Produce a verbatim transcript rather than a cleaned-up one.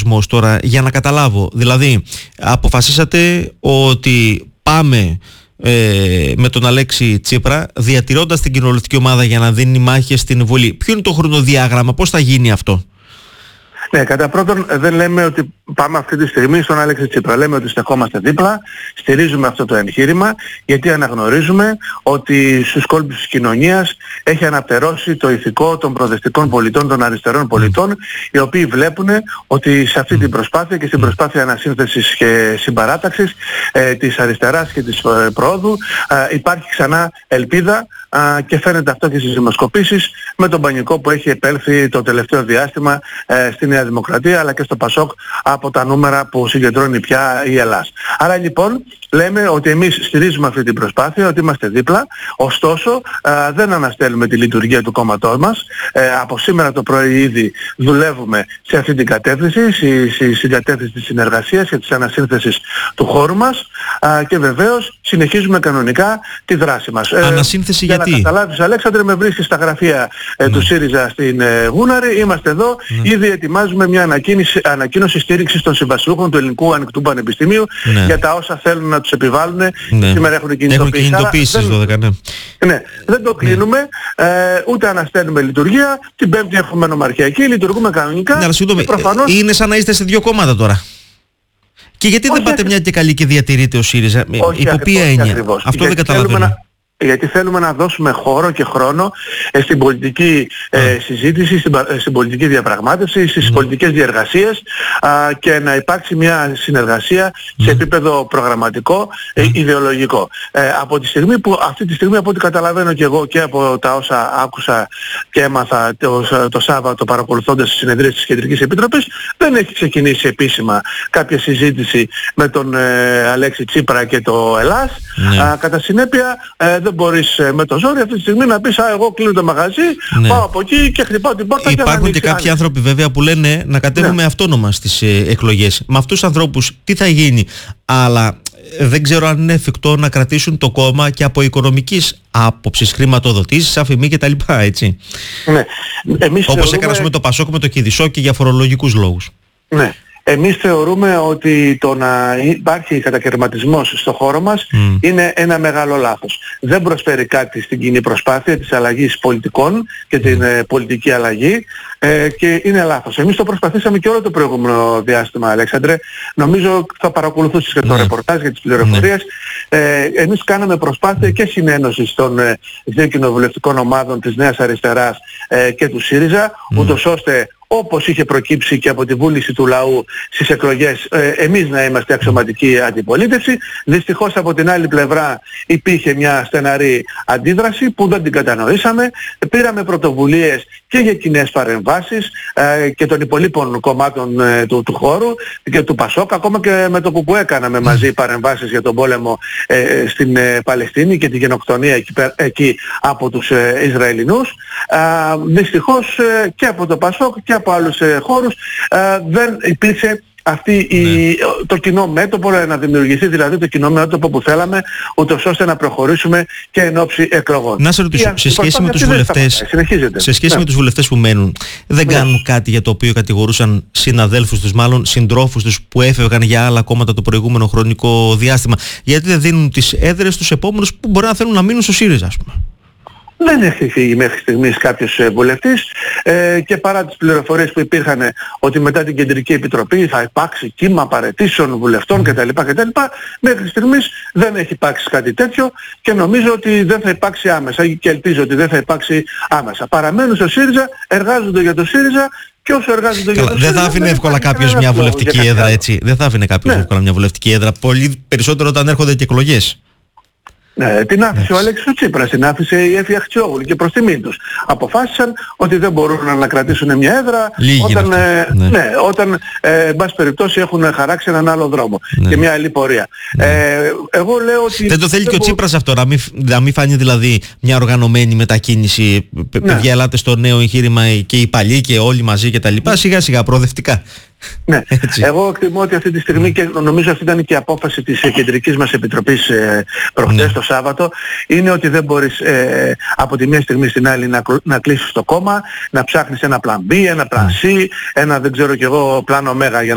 σχεδιασμός τώρα, για να καταλάβω? Δηλαδή, αποφασίσατε ότι πάμε ε, με τον Αλέξη Τσίπρα, διατηρώντας την κοινοβουλευτική ομάδα για να δίνει μάχες στην Βουλή. Ποιο είναι το χρονοδιάγραμμα, πώς θα γίνει αυτό? Ναι, κατά πρώτον δεν λέμε ότι πάμε αυτή τη στιγμή στον Αλέξη Τσίπρα. Λέμε ότι στεκόμαστε δίπλα, στηρίζουμε αυτό το εγχείρημα, γιατί αναγνωρίζουμε ότι στους κόλπους της κοινωνίας έχει αναπτερώσει το ηθικό των προοδευτικών πολιτών, των αριστερών πολιτών, οι οποίοι βλέπουν ότι σε αυτή την προσπάθεια και στην προσπάθεια ανασύνθεσης και συμπαράταξης ε, της αριστεράς και της ε, προόδου ε, υπάρχει ξανά ελπίδα, ε, και φαίνεται αυτό και στις δημοσκοπήσεις με τον πανικό που έχει επέλθει το τελευταίο διάστημα ε, στη Νέα Δημοκρατία αλλά και στο Πασόκ από τα νούμερα που συγκεντρώνει πια η Ελλάδα. Άρα λοιπόν λέμε ότι εμείς στηρίζουμε αυτή την προσπάθεια, ότι είμαστε δίπλα, ωστόσο α, δεν αναστέλνουμε τη λειτουργία του κόμματός μας. Ε, από σήμερα το πρωί ήδη δουλεύουμε σε αυτή την κατεύθυνση, στη, στη, στην κατεύθυνση της συνεργασίας και της ανασύνθεσης του χώρου μας, α, και βεβαίως συνεχίζουμε κανονικά τη δράση μας. Ανασύνθεση ε, γιατί? Για να καταλάβεις, Αλέξανδρε, με βρίσκεις στα γραφεία ε, ναι. του ΣΥΡΙΖΑ στην ε, Γούναρη, είμαστε εδώ, ναι. ήδη ετοιμάζουμε μια ανακοίνωση, ανακοίνωση στήριξης των συμβασιούχων του Ελληνικού Ανοιχτού Πανεπιστημίου, ναι. για τα όσα θέλουν να τους επιβάλλουν. Ναι. Σήμερα έχουν κινητοποιήσει. Έχουν κινητοποιήσει δώδεκα, ναι. Ναι. Δεν το κλείνουμε, ναι. ε, ούτε αναστέλνουμε λειτουργία. Την Πέμπτη έχουμε νομαρχιακή, λειτουργούμε κανονικά. Ναι, αλλά συγγνώμη, προφανώς... είναι σαν να είστε σε δύο κόμματα τώρα. Και γιατί όχι δεν πάτε μια και καλή και διατηρείτε ο ΣΥΡΙΖΑ? Υπό ποια έννοια? Αυτό γιατί δεν καταλαβαίνω. Γιατί θέλουμε να δώσουμε χώρο και χρόνο ε, στην πολιτική ε, συζήτηση, στην, ε, στην πολιτική διαπραγμάτευση, στις mm. πολιτικές διεργασίες, α, και να υπάρξει μια συνεργασία mm. σε επίπεδο προγραμματικό, ε, mm. ιδεολογικό. Ε, από τη στιγμή που, αυτή τη στιγμή από ό,τι καταλαβαίνω και εγώ και από τα όσα άκουσα και έμαθα το, το Σάββατο παρακολουθώντας τις συνεδρίες της Κεντρικής Επιτροπής, δεν έχει ξεκινήσει επίσημα κάποια συζήτηση με τον ε, Αλέξη Τσίπρα και το Ελλάς. Mm. Α, κατά συνέπεια, ε, δεν μπορείς με το ζόρι αυτή τη στιγμή να πεις «Α, εγώ κλείνω το μαγαζί, ναι. πάω από εκεί και χτυπάω την πόρτα». Υπάρχουν και, και κάποιοι άνοιξη. άνθρωποι βέβαια που λένε να κατέβουμε ναι. αυτόνομα στις ε, εκλογές. Με αυτούς τους ανθρώπους τι θα γίνει? Αλλά ε, δεν ξέρω αν είναι εφικτό να κρατήσουν το κόμμα και από οικονομικής άποψης, χρηματοδοτήσεις, αφημί κτλ. Έτσι. Ναι. Εμείς όπως θεωρούμε... έκανας με το Πασόκ, με το Κηδισό και για φορολογικούς λόγους. Ναι. Εμείς θεωρούμε ότι το να υπάρχει κατακαιρματισμός στο χώρο μας mm. είναι ένα μεγάλο λάθος. Δεν προσφέρει κάτι στην κοινή προσπάθεια της αλλαγής πολιτικών και την ε, πολιτική αλλαγή, ε, και είναι λάθος. Εμείς το προσπαθήσαμε και όλο το προηγούμενο διάστημα, Αλέξανδρε. Νομίζω θα παρακολουθήσεις και το mm. ρεπορτάζ για τις πληροφορίες. Mm. Ε, εμείς κάναμε προσπάθεια και συνένωσης των ε, δύο κοινοβουλευτικών ομάδων της Νέας Αριστεράς ε, και του ΣΥΡΙΖΑ, mm. ούτως ώστε όπως είχε προκύψει και από τη βούληση του λαού στις εκλογές, ε, εμείς να είμαστε αξιωματική αντιπολίτευση. Δυστυχώς από την άλλη πλευρά υπήρχε μια στεναρή αντίδραση που δεν την κατανοήσαμε. Πήραμε πρωτοβουλίες και για κοινές παρεμβάσεις ε, και των υπολείπων κομμάτων ε, του, του χώρου και του Πασόκ, ακόμα και με το ΚΚΕ έκαναμε μαζί παρεμβάσεις για τον πόλεμο ε, στην ε, Παλαιστίνη και τη γενοκτονία εκεί, εκεί από τους ε, Ισραηλινούς. Ε, δυστυχώς ε, και από το Πασόκ και από άλλους ε, χώρους ε, δεν υπήρξε αυτή η, ναι. το κοινό μέτωπο, να δημιουργηθεί δηλαδή το κοινό μέτωπο που θέλαμε, ούτως ώστε να προχωρήσουμε και εν ώψη εκλογών. Να σε ρωτήσω, σε σχέση με τους βουλευτές, σε σχέση ναι. με τους βουλευτές που μένουν, δεν ναι. κάνουν κάτι για το οποίο κατηγορούσαν συναδέλφους τους, μάλλον συντρόφους τους που έφευγαν για άλλα κόμματα το προηγούμενο χρονικό διάστημα? Γιατί δεν δίνουν τις έδρες στους επόμενους που μπορεί να θέλουν να μείνουν στο ΣΥΡΙΖΑ, ας πούμε? Δεν έχει φύγει μέχρι στιγμής κάποιος βουλευτής, ε, και παρά τις πληροφορίες που υπήρχαν ότι μετά την Κεντρική Επιτροπή θα υπάρξει κύμα παραιτήσεων βουλευτών κτλ. κτλ. Μέχρι στιγμής δεν έχει υπάρξει κάτι τέτοιο και νομίζω ότι δεν θα υπάρξει άμεσα και ελπίζω ότι δεν θα υπάρξει άμεσα. Παραμένουν στο ΣΥΡΙΖΑ, εργάζονται για το ΣΥΡΙΖΑ. Και όσο εργάζονται για το ΣΥΡΙΖΑ, δεν θα άφηνε εύκολα κάποιος μια βουλευτική έδρα, έτσι. Δεν θα άφηνε κάποιος ναι. εύκολα μια βουλευτική έδρα. Πολύ περισσότερο όταν έρχονται και εκλογές. Ναι, την άφησε ο Αλέξης ο Τσίπρας, την άφησε η Έφη Αχτσιόγλου και προς τιμήν τους. Αποφάσισαν ότι δεν μπορούν να ανακρατήσουν μια έδρα Λίγη όταν, ε, ναι. Ναι, όταν ε, εν πάση περιπτώσει έχουν χαράξει έναν άλλο δρόμο ναι. και μια άλλη πορεία. Ναι. Ε, εγώ λέω ότι... Δεν το θέλει δεν και ο Τσίπρας αυτό, να μην, να μην φανεί δηλαδή μια οργανωμένη μετακίνηση. Ναι. Παιδιά, ελάτε στο νέο εγχείρημα και οι παλιοί και όλοι μαζί και τα λοιπά, σιγά σιγά προοδευτικά. Ναι, έτσι. Εγώ εκτιμώ ότι αυτή τη στιγμή, και νομίζω αυτή ήταν και η απόφαση της Κεντρικής μας Επιτροπής ε, προχθές ναι. το Σάββατο, είναι ότι δεν μπορείς ε, από τη μία στιγμή στην άλλη να, να κλείσεις το κόμμα, να ψάχνεις ένα πλαν B, ένα πλαν C, ένα δεν ξέρω κι εγώ πλάνο Ω για